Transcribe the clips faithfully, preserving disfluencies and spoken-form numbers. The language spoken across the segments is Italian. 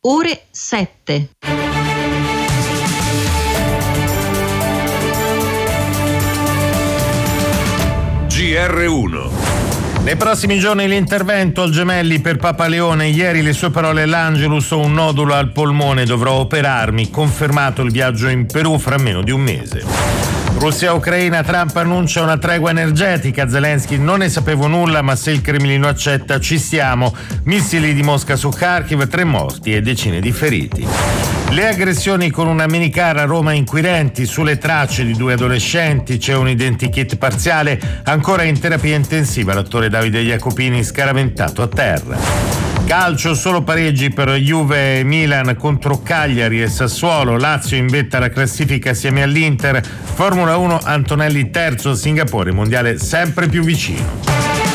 ore sette. G R uno. Nei prossimi giorni l'intervento al Gemelli per Papa Leone. Ieri le sue parole all'Angelus: ho un nodulo al polmone, dovrò operarmi. Confermato il viaggio in Perù fra meno di un mese. Russia-Ucraina, Trump annuncia una tregua energetica. Zelensky: non ne sapevo nulla, ma se il Cremlino accetta ci stiamo. Missili di Mosca su Kharkiv, tre morti e decine di feriti. Le aggressioni con una minicar a Roma, inquirenti sulle tracce di due adolescenti, c'è un identikit parziale, ancora in terapia intensiva l'attore Davide Jacopini scaraventato a terra. Calcio, solo pareggi per Juve e Milan contro Cagliari e Sassuolo. Lazio in vetta alla classifica assieme all'Inter. Formula uno, Antonelli terzo, Singapore, mondiale sempre più vicino.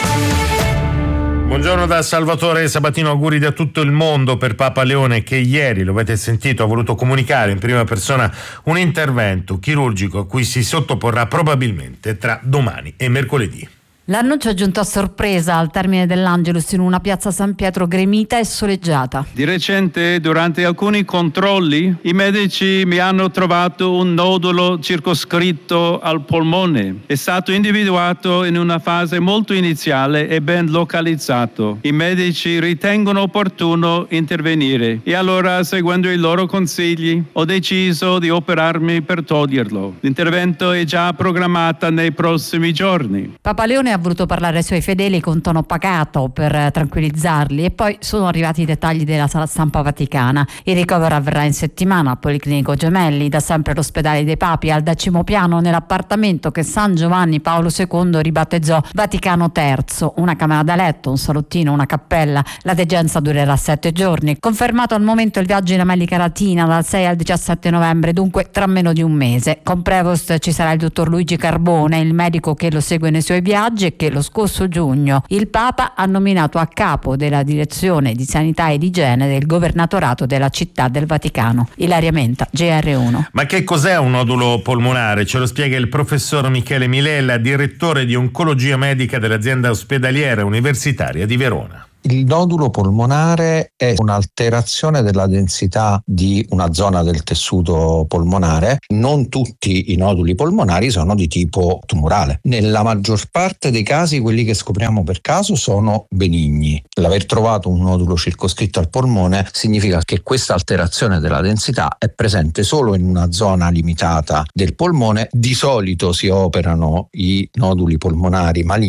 Buongiorno da Salvatore Sabatino, auguri da tutto il mondo per Papa Leone, che ieri, lo avete sentito, ha voluto comunicare in prima persona un intervento chirurgico a cui si sottoporrà probabilmente tra domani e mercoledì. L'annuncio è giunto a sorpresa al termine dell'Angelus in una piazza San Pietro gremita e soleggiata. Di recente, durante alcuni controlli, i medici mi hanno trovato un nodulo circoscritto al polmone. È stato individuato in una fase molto iniziale e ben localizzato. I medici ritengono opportuno intervenire e allora, seguendo i loro consigli, ho deciso di operarmi per toglierlo. L'intervento è già programmato nei prossimi giorni. Papa Leone ha voluto parlare ai suoi fedeli con tono pacato per tranquillizzarli e poi sono arrivati i dettagli della sala stampa vaticana. Il ricovero avverrà in settimana al Policlinico Gemelli, da sempre l'ospedale dei Papi, al decimo piano, nell'appartamento che San Giovanni Paolo secondo ribattezzò Vaticano terzo, una camera da letto, un salottino, una cappella. La degenza durerà sette giorni. Confermato al momento il viaggio in America Latina dal sei al diciassette novembre, dunque tra meno di un mese. Con Prevost ci sarà il dottor Luigi Carbone, il medico che lo segue nei suoi viaggi, che lo scorso giugno il Papa ha nominato a capo della direzione di sanità ed igiene del governatorato della città del Vaticano. Ilaria Menta, G R uno. Ma che cos'è un nodulo polmonare? Ce lo spiega il professor Michele Milella, direttore di oncologia medica dell'azienda ospedaliera universitaria di Verona. Il nodulo polmonare è un'alterazione della densità di una zona del tessuto polmonare. Non tutti i noduli polmonari sono di tipo tumorale. Nella maggior parte dei casi, quelli che scopriamo per caso sono benigni. L'aver trovato un nodulo circoscritto al polmone significa che questa alterazione della densità è presente solo in una zona limitata del polmone. Di solito si operano i noduli polmonari maligni